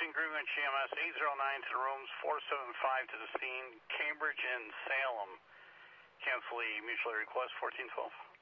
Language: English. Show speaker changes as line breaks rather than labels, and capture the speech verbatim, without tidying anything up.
Calling Greenwich E M S eight zero nine to the rooms, four seven five to the scene, Cambridge and Salem. Cancel the mutual aid request, fourteen twelve.